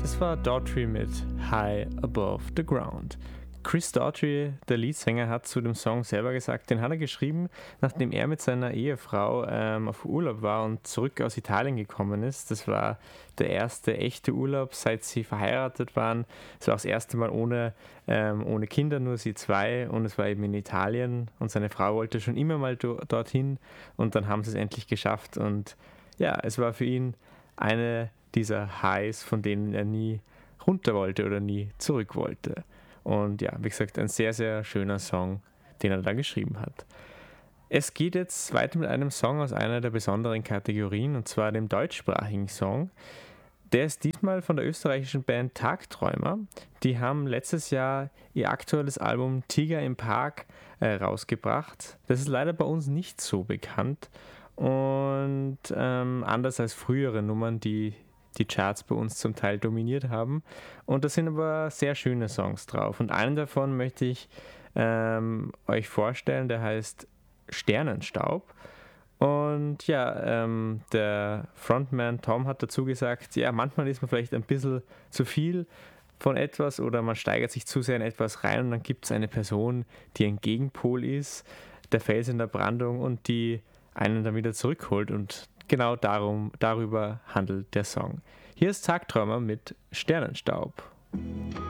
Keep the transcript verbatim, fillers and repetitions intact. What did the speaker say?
Das war Daughtry mit High Above the Ground. Chris Daughtry, der Leadsänger, hat zu dem Song selber gesagt, den hat er geschrieben, nachdem er mit seiner Ehefrau ähm, auf Urlaub war und zurück aus Italien gekommen ist. Das war der erste echte Urlaub, seit sie verheiratet waren. Es war auch das erste Mal ohne, ähm, ohne Kinder, nur sie zwei, und es war eben in Italien und seine Frau wollte schon immer mal do- dorthin und dann haben sie es endlich geschafft und ja, es war für ihn eine dieser Highs, von denen er nie runter wollte oder nie zurück wollte. Und ja, wie gesagt, ein sehr, sehr schöner Song, den er da geschrieben hat. Es geht jetzt weiter mit einem Song aus einer der besonderen Kategorien, und zwar dem deutschsprachigen Song. Der ist diesmal von der österreichischen Band Tagträumer. Die haben letztes Jahr ihr aktuelles Album Tiger im Park äh, rausgebracht. Das ist leider bei uns nicht so bekannt und ähm, anders als frühere Nummern, die die Charts bei uns zum Teil dominiert haben. Und da sind aber sehr schöne Songs drauf. Und einen davon möchte ich ähm, euch vorstellen, der heißt Sternenstaub. Und ja, ähm, der Frontman Tom hat dazu gesagt, ja, manchmal ist man vielleicht ein bisschen zu viel von etwas oder man steigert sich zu sehr in etwas rein und dann gibt es eine Person, die ein Gegenpol ist, der Fels in der Brandung, und die einen dann wieder zurückholt, und genau darum, darüber handelt der Song. Hier ist Tagträumer mit Sternenstaub.